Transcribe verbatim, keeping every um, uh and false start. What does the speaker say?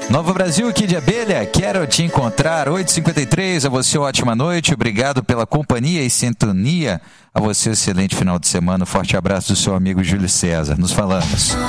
Nova Brasil, aqui de Abelha, quero te encontrar, oito e cinquenta e três, a você ótima noite, obrigado pela companhia e sintonia, a você excelente final de semana, forte abraço do seu amigo Júlio César, nos falamos.